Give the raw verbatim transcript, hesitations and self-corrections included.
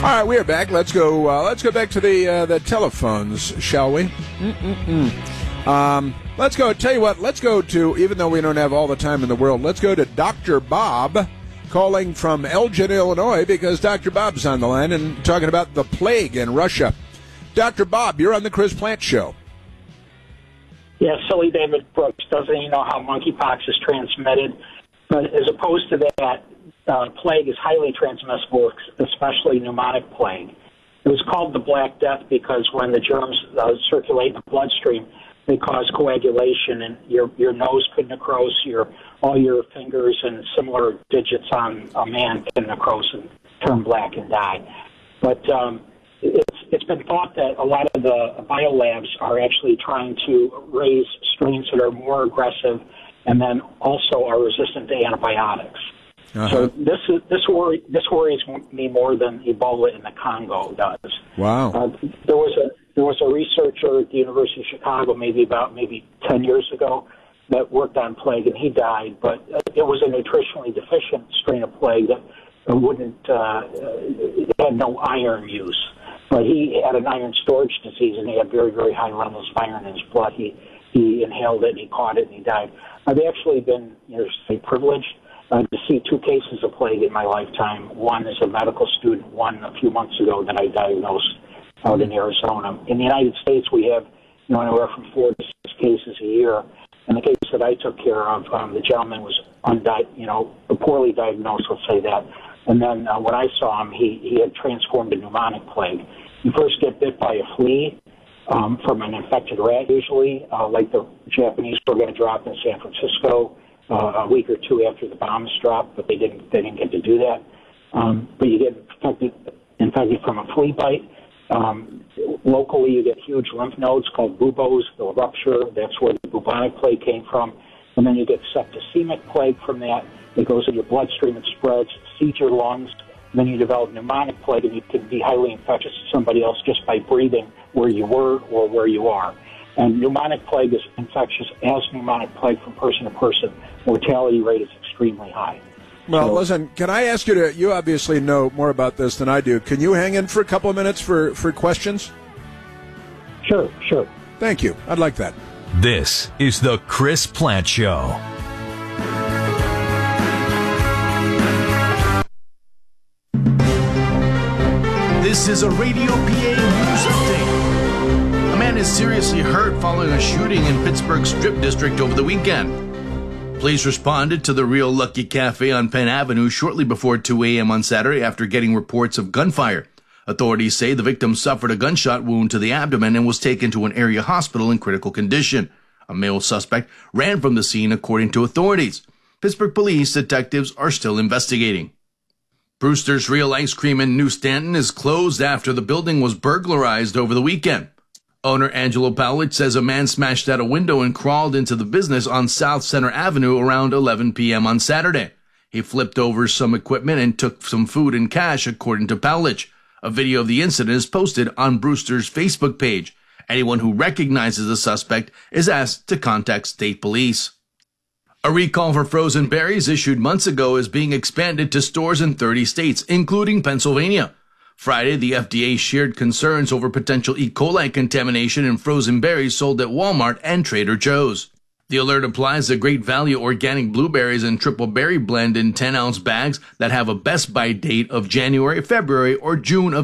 right, we are back. Let's go. Uh, let's go back to the uh, the telephones, shall we? Mm-mm-mm. Um, let's go. Tell you what. Let's go to. Even though we don't have all the time in the world, let's go to Doctor Bob, calling from Elgin, Illinois, because Doctor Bob's on the line and talking about the plague in Russia. Doctor Bob, you're on the Chris Plant Show. Yeah, silly David Brooks doesn't even know how monkeypox is transmitted, but as opposed to that. Uh, plague is highly transmissible, especially pneumonic plague. It was called the Black Death because when the germs uh, circulate in the bloodstream, they cause coagulation, and your your nose could necrose, your all your fingers and similar digits on a man can necrose and turn black and die. But um, it's it's been thought that a lot of the biolabs are actually trying to raise strains that are more aggressive and then also are resistant to antibiotics. Uh-huh. So this is this worry this worries me more than Ebola in the Congo does. Wow. Uh, there was a there was a researcher at the University of Chicago, maybe about maybe ten years ago, that worked on plague, and he died. But it was a nutritionally deficient strain of plague that wouldn't uh, had no iron use. But he had an iron storage disease, and he had very very high levels of iron in his blood. He he inhaled it, and he caught it, and he died. I've actually been, you know, say, privileged. Uh, to see two cases of plague in my lifetime. One as a medical student, one a few months ago that I diagnosed out in Arizona. In the United States, we have, you know, anywhere from four to six cases a year. And the case that I took care of, um, the gentleman was undi- you know, poorly diagnosed, let's say that. And then uh, when I saw him, he, he had transformed to pneumonic plague. You first get bit by a flea um, from an infected rat, usually, uh, like the Japanese were going to drop in San Francisco. Uh, a week or two after the bombs dropped, but they didn't they didn't get to do that. Um, but you get infected, infected from a flea bite. Um, locally, you get huge lymph nodes called buboes. They'll rupture. That's where the bubonic plague came from. And then you get septicemic plague from that. It goes in your bloodstream, it spreads, seeds your lungs. And then you develop pneumonic plague, and you can be highly infectious to somebody else just by breathing where you were or where you are. And pneumonic plague is infectious as pneumonic plague from person to person. Mortality rate is extremely high. Well, so, listen, can I ask you to, you obviously know more about this than I do. Can you hang in for a couple of minutes for, for questions? Sure, sure. Thank you. I'd like that. This is the Chris Plant Show. This is a Radio P A news update. A man is seriously hurt following a shooting in Pittsburgh's Strip District over the weekend. Police responded to the Real Lucky Cafe on Penn Avenue shortly before two a.m. on Saturday after getting reports of gunfire. Authorities say the victim suffered a gunshot wound to the abdomen and was taken to an area hospital in critical condition. A male suspect ran from the scene, according to authorities. Pittsburgh police detectives are still investigating. Brewster's Real Ice Cream in New Stanton is closed after the building was burglarized over the weekend. Owner Angelo Powlich says a man smashed out a window and crawled into the business on South Center Avenue around eleven p.m. on Saturday. He flipped over some equipment and took some food and cash, according to Powlich. A video of the incident is posted on Brewster's Facebook page. Anyone who recognizes the suspect is asked to contact state police. A recall for frozen berries issued months ago is being expanded to stores in thirty states, including Pennsylvania. Friday, the F D A shared concerns over potential E. coli contamination in frozen berries sold at Walmart and Trader Joe's. The alert applies to Great Value organic blueberries and triple berry blend in ten ounce bags that have a best by date of January, February, or June of